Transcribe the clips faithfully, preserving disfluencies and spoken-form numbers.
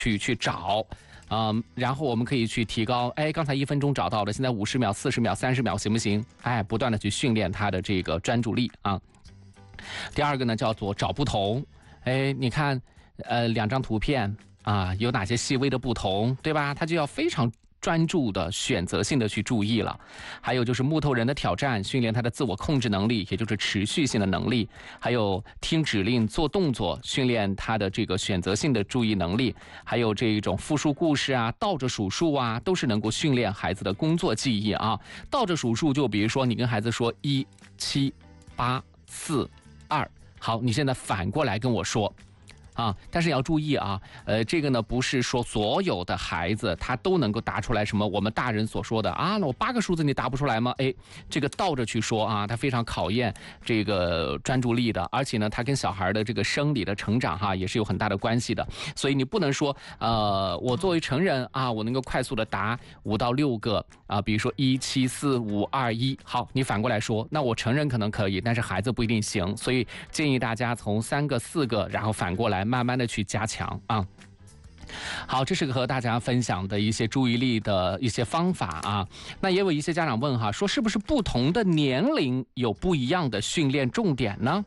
去去找。嗯，然后我们可以去提高，哎，刚才一分钟找到了，现在五十秒、四十秒、三十秒，行不行？哎，不断的去训练他的这个专注力啊。第二个呢，叫做找不同，哎，你看，呃，两张图片啊，有哪些细微的不同，对吧？他就要非常专注的、选择性的去注意了。还有就是木头人的挑战，训练他的自我控制能力，也就是持续性的能力。还有听指令、做动作，训练他的这个选择性的注意能力。还有这一种复述故事啊、倒着数数啊，都是能够训练孩子的工作记忆啊。倒着数数，就比如说你跟孩子说一、七、八、四、二，好，你现在反过来跟我说。啊，但是要注意啊，呃，这个呢不是说所有的孩子他都能够答出来什么我们大人所说的啊，那我八个数字你答不出来吗？哎，这个倒着去说啊，它非常考验这个专注力的，而且呢，它跟小孩的这个生理的成长哈也是有很大的关系的，所以你不能说呃，我作为成人啊，我能够快速的答五到六个啊，比如说一七四五二一，好，你反过来说，那我成人可能可以，但是孩子不一定行，所以建议大家从三个四个，然后反过来。慢慢的去加强啊。好，这是个和大家分享的一些注意力的一些方法啊。那也有一些家长问哈，说是不是不同的年龄有不一样的训练重点呢？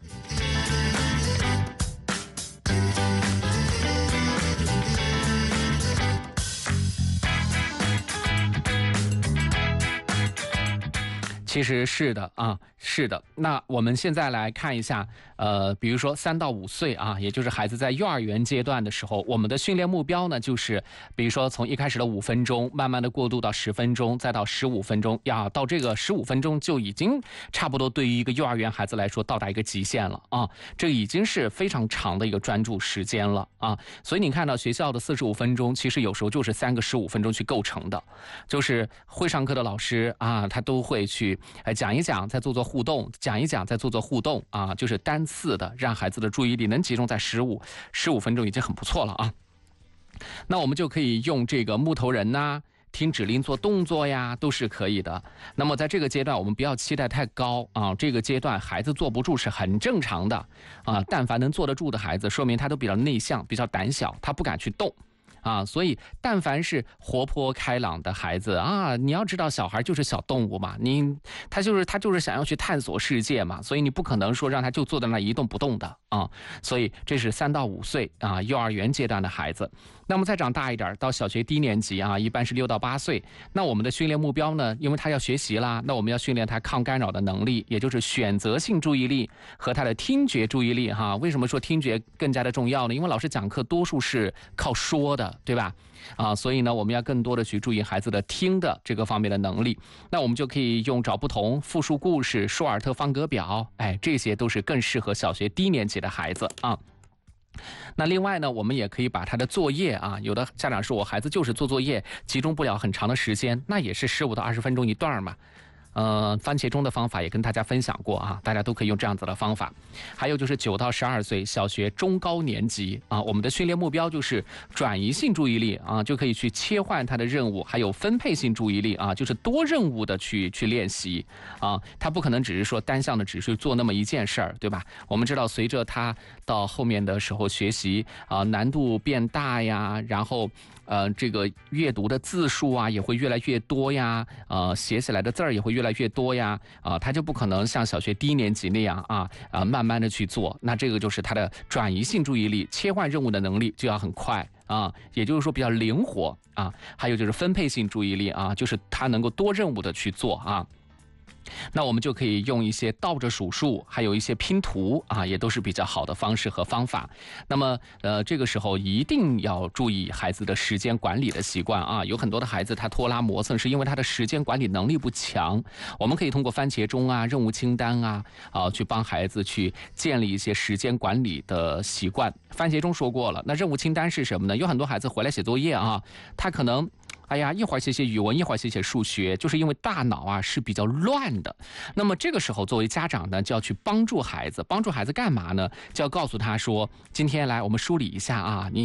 其实是的啊，是的。那我们现在来看一下，呃，比如说三到五岁啊，也就是孩子在幼儿园阶段的时候，我们的训练目标呢，就是比如说从一开始的五分钟，慢慢的过渡到十分钟，再到十五分钟，要到这个十五分钟就已经差不多对于一个幼儿园孩子来说到达一个极限了啊，这已经是非常长的一个专注时间了啊。所以你看到学校的四十五分钟，其实有时候就是三个十五分钟去构成的，就是会上课的老师啊，他都会去。呃，讲一讲，再做做互动，讲一讲，再做做互动啊，就是单次的，让孩子的注意力能集中在十五、十五分钟已经很不错了啊。那我们就可以用这个木头人呐、啊，听指令做动作呀，都是可以的。那么在这个阶段，我们不要期待太高啊。这个阶段孩子坐不住是很正常的啊。但凡能坐得住的孩子，说明他都比较内向，比较胆小，他不敢去动。啊，所以但凡是活泼开朗的孩子啊，你要知道小孩就是小动物嘛，你他就是他就是想要去探索世界嘛，所以你不可能说让他就坐在那一动不动的啊。所以这是三到五岁啊，幼儿园阶段的孩子。那么再长大一点，到小学低年级啊，一般是六到八岁。那我们的训练目标呢，因为他要学习啦，那我们要训练他抗干扰的能力，也就是选择性注意力和他的听觉注意力哈。为什么说听觉更加的重要呢？因为老师讲课多数是靠说的。对吧？啊，所以呢，我们要更多的去注意孩子的听的这个方面的能力。那我们就可以用找不同、复述故事、舒尔特方格表，哎，这些都是更适合小学低年级的孩子啊。那另外呢，我们也可以把他的作业啊，有的家长说我孩子就是做作业，集中不了很长的时间，那也是十五到二十分钟一段嘛。呃，番茄钟的方法也跟大家分享过啊，大家都可以用这样子的方法。还有就是九到十二岁小学中高年级啊，我们的训练目标就是转移性注意力啊，就可以去切换他的任务，还有分配性注意力啊，就是多任务的去去练习啊，他不可能只是说单向的只是做那么一件事儿，对吧？我们知道随着他到后面的时候学习啊，难度变大呀，然后呃这个阅读的字数啊也会越来越多呀，呃写起来的字儿也会越来越多呀，啊，他就不可能像小学低年级那样啊啊慢慢的去做，那这个就是他的转移性注意力、切换任务的能力就要很快啊，也就是说比较灵活啊，还有就是分配性注意力啊，就是他能够多任务的去做啊。那我们就可以用一些倒着数数，还有一些拼图啊，也都是比较好的方式和方法。那么呃，这个时候一定要注意孩子的时间管理的习惯啊。有很多的孩子他拖拉磨蹭，是因为他的时间管理能力不强。我们可以通过番茄钟啊、任务清单啊啊，去帮孩子去建立一些时间管理的习惯。番茄钟说过了，那任务清单是什么呢？有很多孩子回来写作业啊，他可能哎呀，一会儿写写语文，一会儿写写数学，就是因为大脑啊是比较乱的。那么这个时候，作为家长呢，就要去帮助孩子，帮助孩子干嘛呢？就要告诉他说，今天来我们梳理一下啊，你